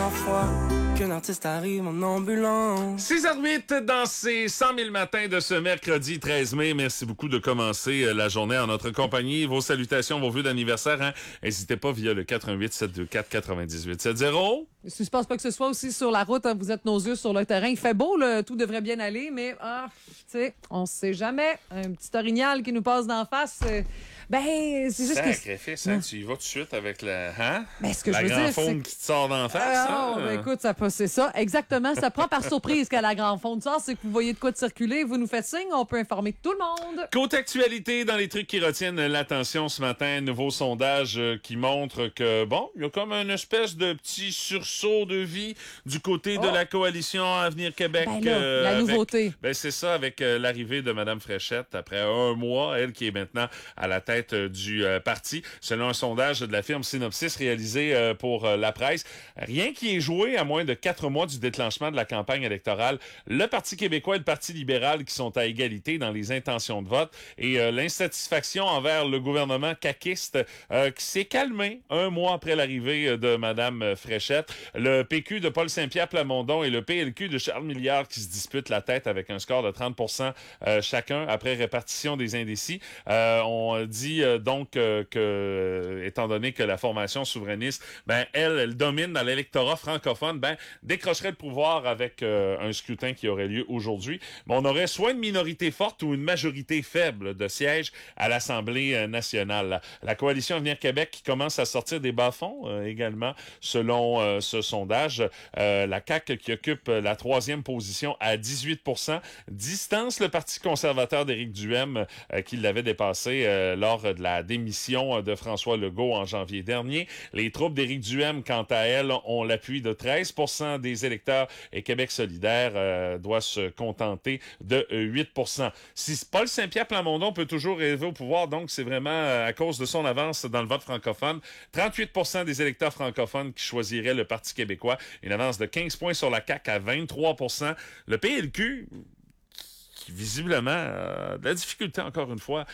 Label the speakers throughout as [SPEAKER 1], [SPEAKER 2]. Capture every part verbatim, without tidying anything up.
[SPEAKER 1] première fois qu'un artiste arrive en ambulance.
[SPEAKER 2] six heures huit dans ces cent mille matins de ce mercredi treize mai. Merci beaucoup de commencer la journée en notre compagnie. Vos salutations, vos vœux d'anniversaire, hein? N'hésitez pas via le quatre un huit sept deux quatre quatre-vingt-dix-huit soixante.
[SPEAKER 3] Si je pense pas que ce soit aussi sur la route, hein, vous êtes nos yeux sur le terrain. Il fait beau, là, tout devrait bien aller, mais ah, tu sais, on sait jamais. Un petit orignal qui nous passe d'en face, euh, ben, c'est juste que...
[SPEAKER 2] Sacrifice, hein, tu y vas tout de suite avec la, hein?
[SPEAKER 3] Ben, ce que
[SPEAKER 2] la
[SPEAKER 3] je veux
[SPEAKER 2] grande
[SPEAKER 3] dire,
[SPEAKER 2] faune
[SPEAKER 3] c'est...
[SPEAKER 2] qui te sort d'en face.
[SPEAKER 3] Ah,
[SPEAKER 2] hein?
[SPEAKER 3] oh, ben, écoute, ça c'est ça. Exactement. Ça prend par surprise qu'à la grande faune sort, c'est que vous voyez de quoi de circuler, vous nous faites signe, on peut informer tout le monde.
[SPEAKER 2] Côté actualité, dans les trucs qui retiennent l'attention ce matin, nouveau sondage euh, qui montre que, bon, il y a comme une espèce de petit sursaut de vie du côté
[SPEAKER 3] oh.
[SPEAKER 2] de la coalition Avenir Québec.
[SPEAKER 3] Ben là,
[SPEAKER 2] euh,
[SPEAKER 3] la
[SPEAKER 2] avec,
[SPEAKER 3] nouveauté.
[SPEAKER 2] Ben c'est ça, avec euh, l'arrivée de Mme Fréchette après un mois, elle qui est maintenant à la tête euh, du euh, parti, selon un sondage de la firme Synopsis réalisé euh, pour euh, la presse. Rien qui est joué à moins de quatre mois du déclenchement de la campagne électorale. Le Parti québécois et le Parti libéral qui sont à égalité dans les intentions de vote et euh, l'insatisfaction envers le gouvernement caquiste euh, qui s'est calmé un mois après l'arrivée de Mme Fréchette. Le P Q de Paul Saint-Pierre Plamondon et le P L Q de Charles Milliard qui se disputent la tête avec un score de trente pour cent euh, chacun après répartition des indécis. Euh, on dit euh, donc euh, que, étant donné que la formation souverainiste, ben elle, elle domine dans l'électorat francophone, ben décrocherait le pouvoir avec euh, un scrutin qui aurait lieu aujourd'hui. Mais on aurait soit une minorité forte ou une majorité faible de sièges à l'Assemblée nationale. La, la coalition Avenir Québec qui commence à sortir des bas-fonds euh, également, selon euh, ce sondage. Euh, la C A Q qui occupe la troisième position à dix-huit pour cent distance le Parti conservateur d'Éric Duhaime euh, qui l'avait dépassé euh, lors de la démission de François Legault en janvier dernier. Les troupes d'Éric Duhaime, quant à elles, ont l'appui de treize pour cent des électeurs et Québec solidaire euh, doit se contenter de huit pour cent. Si Paul Saint-Pierre Plamondon peut toujours rêver au pouvoir, donc c'est vraiment euh, à cause de son avance dans le vote francophone. trente-huit pour cent des électeurs francophones qui choisiraient le Parti québécois. Une avance de quinze points sur la C A Q à vingt-trois pour cent. Le P L Q... qui visiblement a de la difficulté, encore une fois,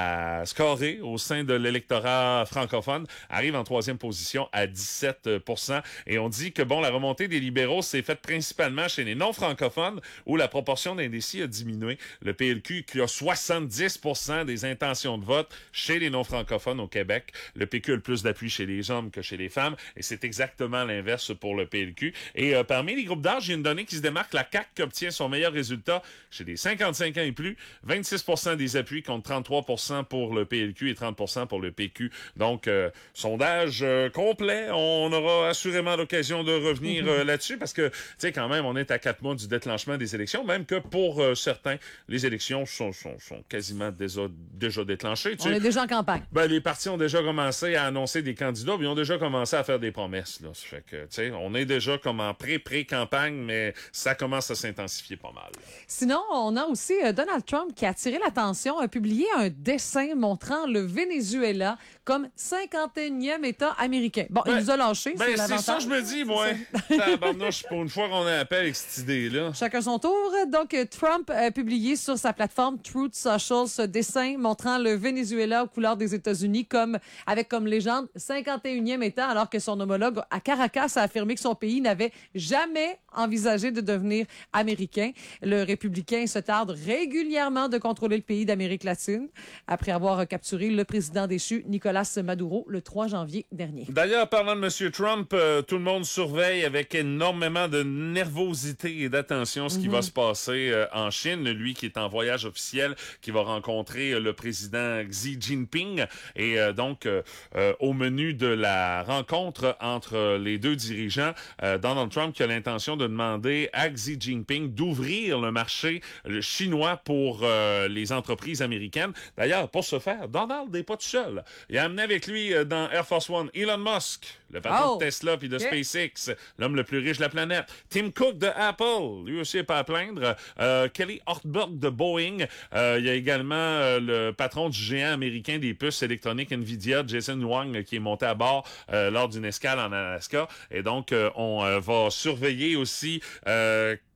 [SPEAKER 2] à scorer au sein de l'électorat francophone, arrive en troisième position à dix-sept pour cent. Et on dit que, bon, la remontée des libéraux s'est faite principalement chez les non-francophones, où la proportion d'indécis a diminué. Le P L Q qui a soixante-dix pour cent des intentions de vote chez les non-francophones au Québec. Le P Q a le plus d'appui chez les hommes que chez les femmes, et c'est exactement l'inverse pour le P L Q. Et euh, parmi les groupes d'âge, il y a une donnée qui se démarque. La C A Q qui obtient son meilleur résultat chez les cinquante-cinq ans et plus, vingt-six pour cent des appuis contre trente-trois pour cent pour le P L Q et trente pour cent pour le P Q. Donc, euh, sondage euh, complet. On aura assurément l'occasion de revenir euh, là-dessus parce que, tu sais, quand même, on est à quatre mois du déclenchement des élections, même que pour euh, certains, les élections sont, sont, sont quasiment déjà, déjà déclenchées. Tu
[SPEAKER 3] on
[SPEAKER 2] sais.
[SPEAKER 3] est déjà en campagne.
[SPEAKER 2] Ben, les partis ont déjà commencé à annoncer des candidats, puis ils ont déjà commencé à faire des promesses. Là. Ça fait que, tu sais, on est déjà comme en pré-pré-campagne, mais ça commence à s'intensifier pas mal. Là.
[SPEAKER 3] Sinon, on a aussi euh, Donald Trump qui a attiré l'attention, a publié un dessin montrant le Venezuela comme cinquante et unième État américain. Bon, ben, il nous a lâché,
[SPEAKER 2] ben,
[SPEAKER 3] c'est l'avantage.
[SPEAKER 2] C'est ça, je me dis, moi. Tabarnouche, pour une fois qu'on a appel avec cette idée-là.
[SPEAKER 3] Chacun son tour. Donc, Trump a publié sur sa plateforme Truth Social ce dessin montrant le Venezuela aux couleurs des États-Unis comme, avec comme légende cinquante et unième État, alors que son homologue à Caracas a affirmé que son pays n'avait jamais envisagé de devenir américain. Le républicain se tarde régulièrement de contrôler le pays d'Amérique latine après avoir capturé le président déchu Nicolas Maduro le trois janvier dernier.
[SPEAKER 2] D'ailleurs, parlant de M. Trump, euh, tout le monde surveille avec énormément de nervosité et d'attention ce qui mm-hmm. va se passer euh, en Chine. Lui qui est en voyage officiel, qui va rencontrer euh, le président Xi Jinping. Et euh, donc, euh, euh, au menu de la rencontre entre les deux dirigeants, euh, Donald Trump qui a l'intention de demander à Xi Jinping d'ouvrir le marché le chinois pour euh, les entreprises américaines. D'ailleurs, pour ce faire, Donald n'est pas tout seul. Il a amené avec lui euh, dans Air Force One Elon Musk, le patron
[SPEAKER 3] oh.
[SPEAKER 2] de Tesla puis de okay. SpaceX, l'homme le plus riche de la planète. Tim Cook de Apple, lui aussi n'est pas à plaindre. Euh, Kelly Ortberg de Boeing. Euh, il y a également euh, le patron du géant américain des puces électroniques Nvidia, Jason Wang, qui est monté à bord euh, lors d'une escale en Alaska. Et donc, euh, on euh, va surveiller aussi... Euh,